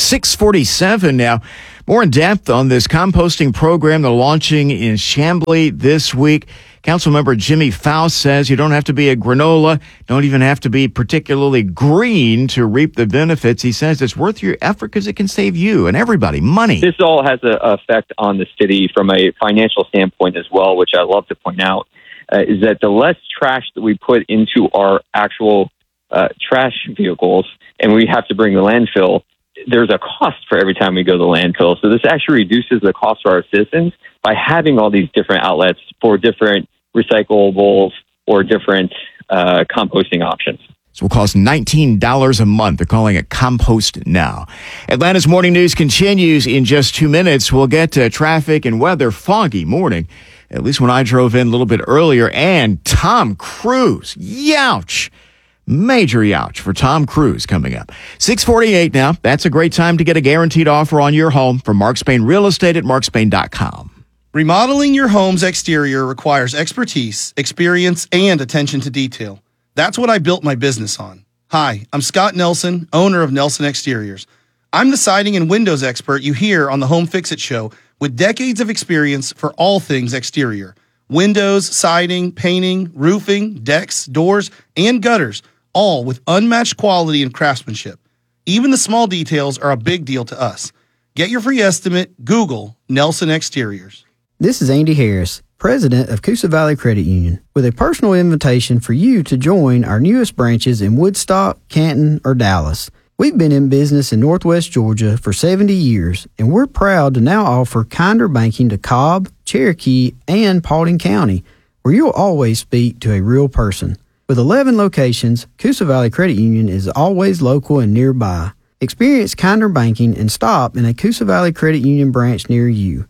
6:47 now. More in depth on this composting program they're launching in Chamblee this week. Councilmember Jimmy Faust says you don't have to be a granola, don't even have to be particularly green to reap the benefits. He says it's worth your effort because it can save you and everybody money. This all has an effect on the city from a financial standpoint as well, which I love to point out, is that the less trash that we put into our actual trash vehicles and we have to bring the landfill, there's a cost for every time we go to the landfill. So this actually reduces the cost for our citizens by having all these different outlets for different recyclables or different composting options. This will cost $19 a month. They're calling it Compost Now. Atlanta's Morning News continues in just 2 minutes. We'll get to traffic and weather. Foggy morning, at least when I drove in a little bit earlier. And Tom Cruise. Youch. Major youch for Tom Cruise coming up. 6:48 now. That's a great time to get a guaranteed offer on your home from Mark Spain Real Estate at markspain.com. Remodeling your home's exterior requires expertise, experience, and attention to detail. That's what I built my business on. Hi, I'm Scott Nelson, owner of Nelson Exteriors. I'm the siding and windows expert you hear on the Home Fix-It Show with decades of experience for all things exterior. Windows, siding, painting, roofing, decks, doors, and gutters, all with unmatched quality and craftsmanship. Even the small details are a big deal to us. Get your free estimate, Google Nelson Exteriors. This is Andy Harris, president of Coosa Valley Credit Union, with a personal invitation for you to join our newest branches in Woodstock, Canton, or Dallas. We've been in business in Northwest Georgia for 70 years, and we're proud to now offer kinder banking to Cobb, Cherokee, and Paulding County, where you'll always speak to a real person. With 11 locations, Coosa Valley Credit Union is always local and nearby. Experience kinder banking and stop in a Coosa Valley Credit Union branch near you.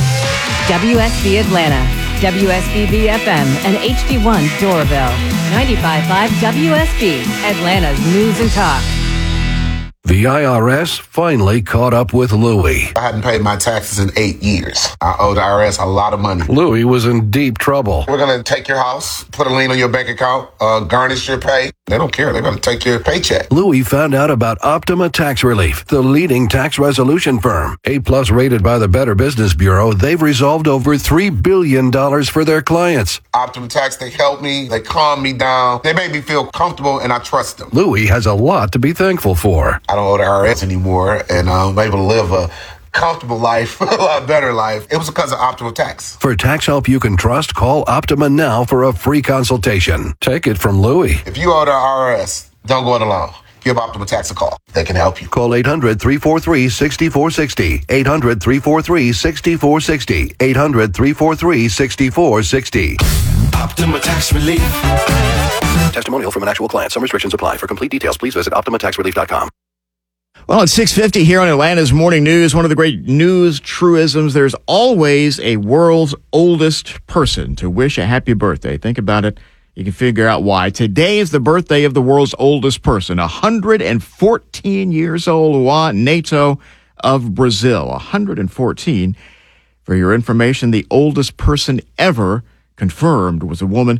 WSB Atlanta, WSB FM, and HD1 Doraville. 95.5 WSB, Atlanta's News and Talk. The IRS finally caught up with Louie. I hadn't paid my taxes in 8 years. I owe the IRS a lot of money. Louie was in deep trouble. We're going to take your house, put a lien on your bank account, garnish your pay. They don't care. They're going to take your paycheck. Louie found out about Optima Tax Relief, the leading tax resolution firm. A+ rated by the Better Business Bureau, they've resolved over $3 billion for their clients. Optima Tax, they helped me. They calmed me down. They made me feel comfortable, and I trust them. Louie has a lot to be thankful for. I don't owe the IRS anymore, and I'm able to live a comfortable life, a lot better life. It was because of Optima Tax. For tax help you can trust, call Optima now for a free consultation. Take it from Louie. If you owe the IRS, don't go it alone. Give Optima Tax a call. They can help you. Call 800-343-6460. 800-343-6460. 800-343-6460. Optima Tax Relief. Testimonial from an actual client. Some restrictions apply. For complete details, please visit OptimaTaxRelief.com. Well, at 6:50 here on Atlanta's Morning News, one of the great news truisms, there's always a world's oldest person to wish a happy birthday. Think about it. You can figure out why. Today is the birthday of the world's oldest person, 114 years old, Juan Neto of Brazil. 114. For your information, the oldest person ever confirmed was a woman,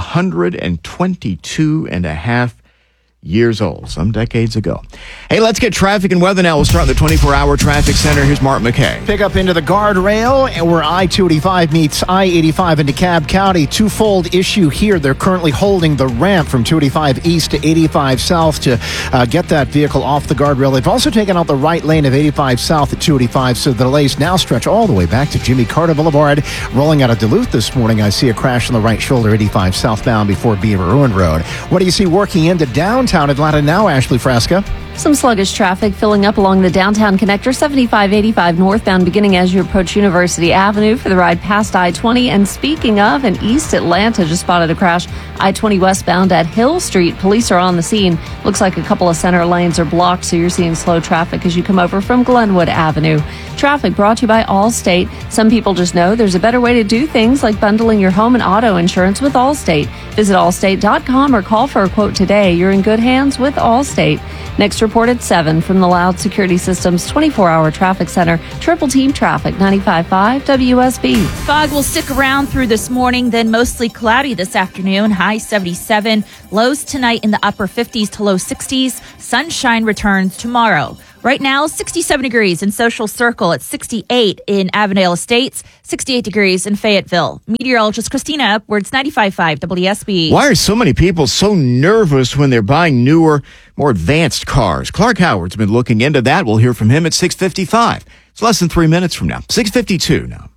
122 and a half years old, some decades ago. Hey, let's get traffic and weather now. We'll start in the 24-hour traffic center. Here's Mark McKay. Pick up into the guardrail and where I-285 meets I-85 in DeKalb County. Twofold issue here. They're currently holding the ramp from 285 east to 85 south to get that vehicle off the guardrail. They've also taken out the right lane of 85 south at 285, so the delays now stretch all the way back to Jimmy Carter Boulevard. Rolling out of Duluth this morning, I see a crash on the right shoulder, 85 southbound before Beaver Ruin Road. What do you see working into downtown Atlanta now, Ashley Fresca? Some sluggish traffic filling up along the downtown connector, 7585 northbound, beginning as you approach University Avenue for the ride past I-20. And speaking of, in East Atlanta just spotted a crash, I-20 westbound at Hill Street. Police are on the scene. Looks like a couple of center lanes are blocked, so you're seeing slow traffic as you come over from Glenwood Avenue. Traffic brought to you by Allstate. Some people just know there's a better way to do things, like bundling your home and auto insurance with Allstate. Visit allstate.com or call for a quote today. You're in good hands with Allstate. Next report at 7 from the Loud Security Systems 24-hour traffic center. Triple Team Traffic, 95.5 WSB. Fog will stick around through this morning, then mostly cloudy this afternoon. High 77. Lows tonight in the upper 50s to low 60s. Sunshine returns tomorrow. Right now, 67 degrees in Social Circle, at 68 in Avondale Estates, 68 degrees in Fayetteville. Meteorologist Christina Upwards, 95.5 WSB. Why are so many people so nervous when they're buying newer, more advanced cars? Clark Howard's been looking into that. We'll hear from him at 6:55. It's less than 3 minutes from now. 6:52 now.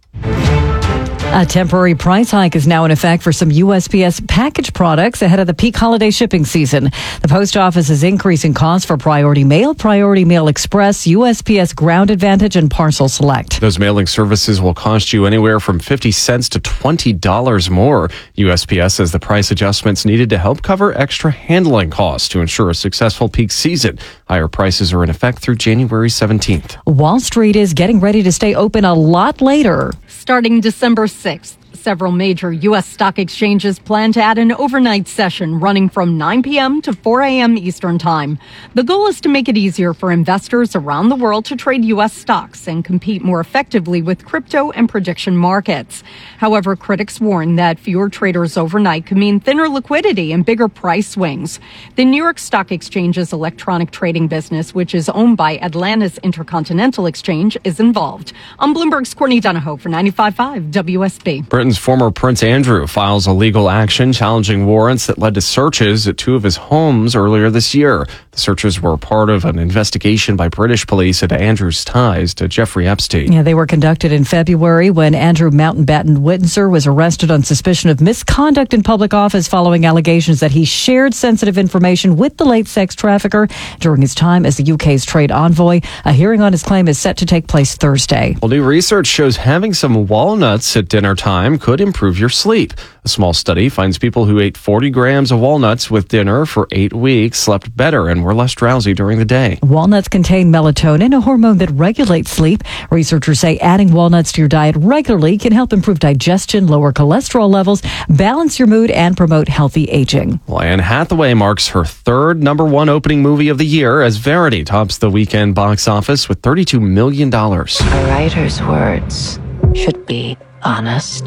A temporary price hike is now in effect for some USPS package products ahead of the peak holiday shipping season. The post office is increasing costs for Priority Mail Express, USPS Ground Advantage, and Parcel Select. Those mailing services will cost you anywhere from 50 cents to $20 more. USPS says the price adjustments needed to help cover extra handling costs to ensure a successful peak season. Higher prices are in effect through January 17th. Wall Street is getting ready to stay open a lot later. Starting December 6th, several major U.S. stock exchanges plan to add an overnight session running from 9 p.m. to 4 a.m. Eastern Time. The goal is to make it easier for investors around the world to trade U.S. stocks and compete more effectively with crypto and prediction markets. However, critics warn that fewer traders overnight could mean thinner liquidity and bigger price swings. The New York Stock Exchange's electronic trading business, which is owned by Atlanta's Intercontinental Exchange, is involved. I'm Bloomberg's Courtney Donahoe for 95.5 WSB. Britain's former Prince Andrew files a legal action challenging warrants that led to searches at two of his homes earlier this year. The searches were part of an investigation by British police into Andrew's ties to Jeffrey Epstein. Yeah, they were conducted in February when Andrew Mountbatten Windsor was arrested on suspicion of misconduct in public office following allegations that he shared sensitive information with the late sex trafficker during his time as the UK's trade envoy. A hearing on his claim is set to take place Thursday. Well, new research shows having some walnuts at dinner time could improve your sleep. A small study finds people who ate 40 grams of walnuts with dinner for 8 weeks slept better and were less drowsy during the day. Walnuts contain melatonin, a hormone that regulates sleep. Researchers say adding walnuts to your diet regularly can help improve digestion, lower cholesterol levels, balance your mood, and promote healthy aging. Well, Anne Hathaway marks her third #1 opening movie of the year as Verity tops the weekend box office with $32 million. A writer's words should be honest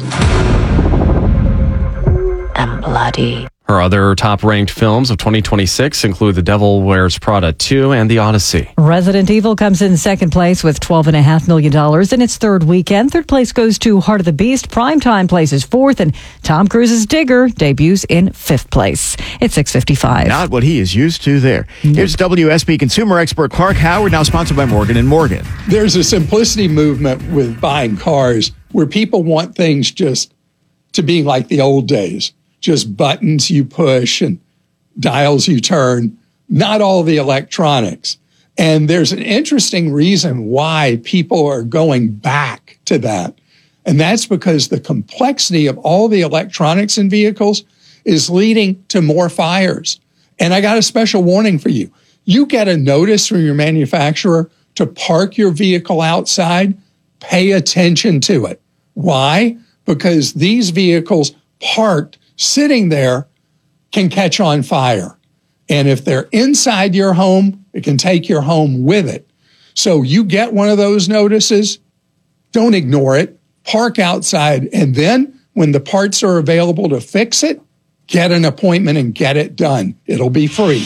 and bloody. Her other top-ranked films of 2026 include The Devil Wears Prada 2 and The Odyssey. Resident Evil comes in second place with $12.5 million in its third weekend. Third place goes to Heart of the Beast. Primetime places fourth, and Tom Cruise's Digger debuts in fifth place. It's 6:55. Not what he is used to there. Here's WSB consumer expert Clark Howard, now sponsored by Morgan & Morgan. There's a simplicity movement with buying cars where people want things just to be like the old days. Just buttons you push and dials you turn, not all the electronics. And there's an interesting reason why people are going back to that. And that's because the complexity of all the electronics in vehicles is leading to more fires. And I got a special warning for you. you get a notice from your manufacturer to park your vehicle outside, pay attention to it. Why? Because these vehicles parked, sitting there, can catch on fire. And if they're inside your home, it can take your home with it. So you get one of those notices, don't ignore it, park outside, and then when the parts are available to fix it, get an appointment and get it done. It'll be free.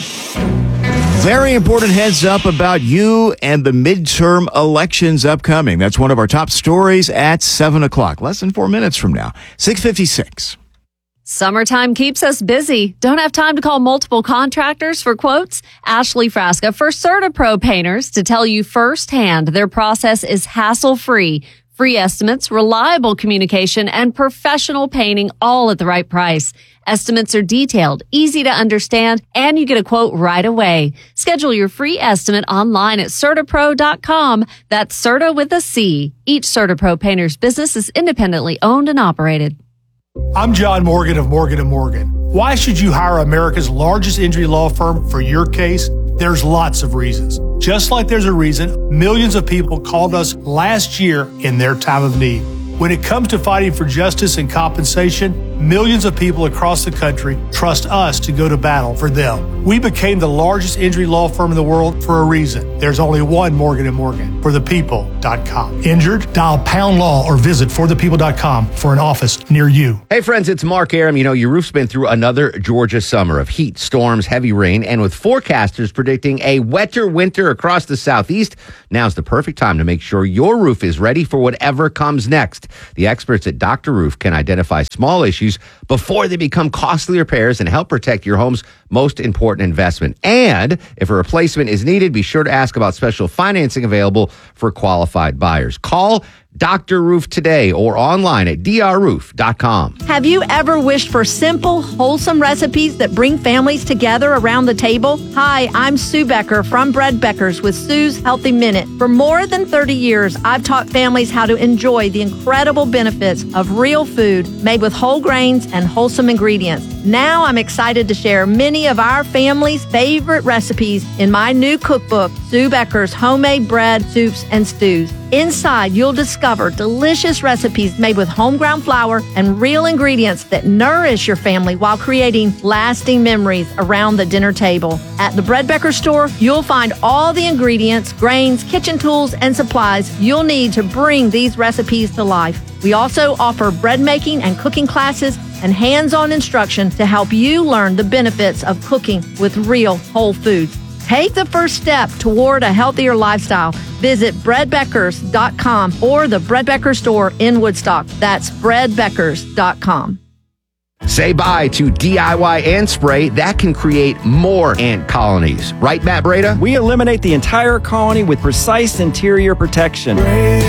Very important heads up about you and the midterm elections upcoming. That's one of our top stories at 7 o'clock, less than 4 minutes from now, 6:56. Summertime keeps us busy. Don't have time to call multiple contractors for quotes? Ashley Frasca for CertaPro Painters to tell you firsthand their process is hassle-free. Free estimates, reliable communication, and professional painting all at the right price. Estimates are detailed, easy to understand, and you get a quote right away. Schedule your free estimate online at CertaPro.com. That's Certa with a C. Each CertaPro Painters business is independently owned and operated. I'm John Morgan of Morgan & Morgan. Why should you hire America's largest injury law firm for your case? There's lots of reasons. Just like there's a reason millions of people called us last year in their time of need. When it comes to fighting for justice and compensation, millions of people across the country trust us to go to battle for them. We became the largest injury law firm in the world for a reason. There's only one Morgan & Morgan, forthepeople.com. Injured? Dial #law or visit forthepeople.com for an office near you. Hey friends, it's Mark Aram. You know, your roof's been through another Georgia summer of heat, storms, heavy rain, and with forecasters predicting a wetter winter across the southeast, now's the perfect time to make sure your roof is ready for whatever comes next. The experts at Dr. Roof can identify small issues before they become costly repairs and help protect your home's most important investment. And if a replacement is needed, be sure to ask about special financing available for qualified buyers. Call Dr. Roof today or online at drroof.com. Have you ever wished for simple, wholesome recipes that bring families together around the table? Hi, I'm Sue Becker from Bread Beckers with Sue's Healthy Minute. For more than 30 years, I've taught families how to enjoy the incredible benefits of real food made with whole grains and wholesome ingredients. Now I'm excited to share many of our family's favorite recipes in my new cookbook, Sue Becker's Homemade Bread, Soups, and Stews. Inside, you'll discover delicious recipes made with home-ground flour and real ingredients that nourish your family while creating lasting memories around the dinner table. At the Bread Becker store, you'll find all the ingredients, grains, kitchen tools, and supplies you'll need to bring these recipes to life. We also offer bread making and cooking classes and hands-on instruction to help you learn the benefits of cooking with real whole foods. Take the first step toward a healthier lifestyle. Visit breadbeckers.com or the Bread Becker store in Woodstock. That's breadbeckers.com. Say bye to DIY ant spray that can create more ant colonies. Right, Matt Breda? We eliminate the entire colony with precise interior protection.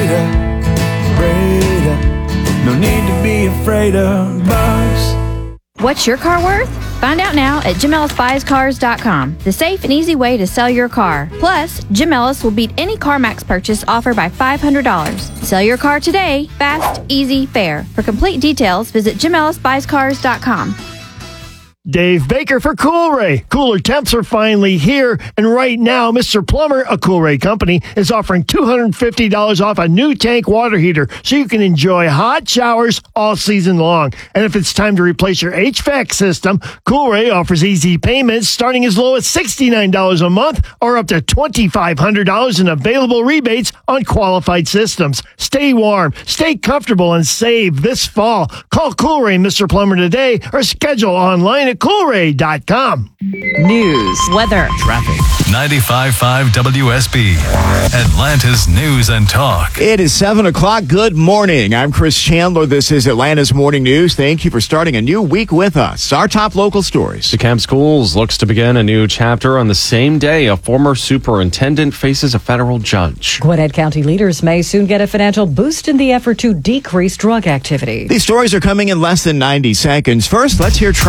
No need to be afraid of bugs. What's your car worth? Find out now at JimEllisBuysCars.com, the safe and easy way to sell your car. Plus, Jim Ellis will beat any CarMax purchase offered by $500. Sell your car today, fast, easy, fair. For complete details, visit JimEllisBuysCars.com. Dave Baker for Coolray. Cooler temps are finally here, and right now, Mr. Plumber, a Coolray company, is offering $250 off a new tank water heater so you can enjoy hot showers all season long. And if it's time to replace your HVAC system, Coolray offers easy payments starting as low as $69 a month or up to $2,500 in available rebates on qualified systems. Stay warm, stay comfortable, and save this fall. Call Coolray Mr. Plumber today or schedule online at Coolray.com. News, weather, traffic. 95.5 WSB, Atlanta's news and talk. It is 7 o'clock. Good morning. I'm Chris Chandler. This is Atlanta's Morning News. Thank you for starting a new week with us. Our top local stories. DeKalb Schools looks to begin a new chapter on the same day a former superintendent faces a federal judge. Gwinnett County leaders may soon get a financial boost in the effort to decrease drug activity. These stories are coming in less than 90 seconds. First, let's hear traffic and weather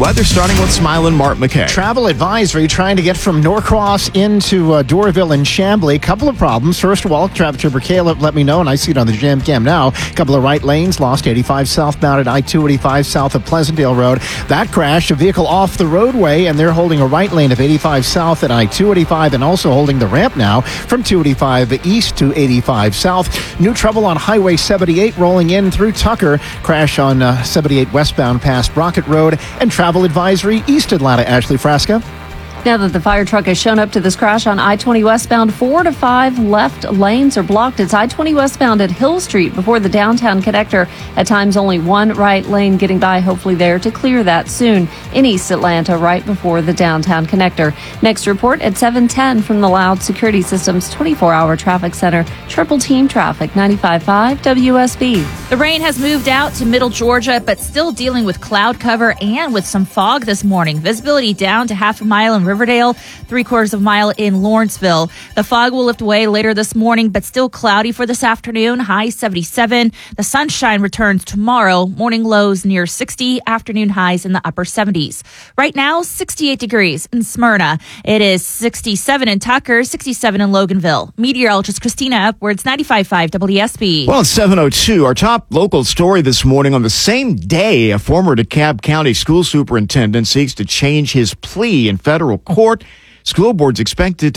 weather, starting with Smile and Mark McKay. Travel advisory trying to get from Norcross into Doraville and Chambly. Couple of problems. First of all, traffic trooper Caleb let me know, and I see it on the jam cam now. Couple of right lanes lost. 85 southbound at I-285 south of Pleasantdale Road. That crashed a vehicle off the roadway, and they're holding a right lane of 85 south at I-285 and also holding the ramp now from 285 east to 85 south. New trouble on Highway 78 rolling in through Tucker. Crash on 78 westbound past Rocket Road. And travel advisory East Atlanta. Ashley Frasca. Now that the fire truck has shown up to this crash on I-20 westbound, 4 to 5 left lanes are blocked. It's I-20 westbound at Hill Street before the downtown connector. At times, only one right lane getting by, hopefully there to clear that soon in East Atlanta right before the downtown connector. Next report at 7:10 from the Loud Security Systems 24-hour traffic center. Triple team traffic, 95.5 WSB. The rain has moved out to middle Georgia, but still dealing with cloud cover and with some fog this morning. Visibility down to half a mile in Riverdale, 3/4 of a mile in Lawrenceville. The fog will lift away later this morning, but still cloudy for this afternoon. High 77. The sunshine returns tomorrow. Morning lows near 60. Afternoon highs in the upper 70s. Right now, 68 degrees in Smyrna. It is 67 in Tucker, 67 in Loganville. Meteorologist Christina Upwards, 95.5 WSB. Well, it's 7:02. Our top local story this morning. On the same day, a former DeKalb County school superintendent seeks to change his plea in federal court. School board's expected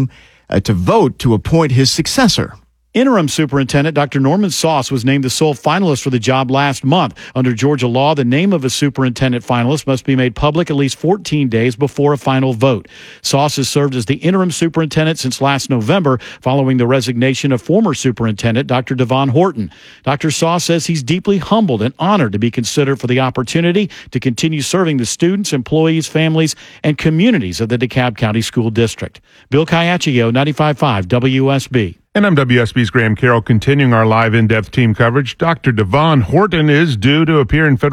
to vote to appoint his successor. Interim Superintendent Dr. Norman Sauce was named the sole finalist for the job last month. Under Georgia law, the name of a superintendent finalist must be made public at least 14 days before a final vote. Sauce has served as the interim superintendent since last November, following the resignation of former superintendent Dr. Devon Horton. Dr. Sauce says he's deeply humbled and honored to be considered for the opportunity to continue serving the students, employees, families, and communities of the DeKalb County School District. Bill Caiaccio, 95.5 WSB. And I'm WSB's Graham Carroll, continuing our live in-depth team coverage. Dr. Devon Horton is due to appear in federal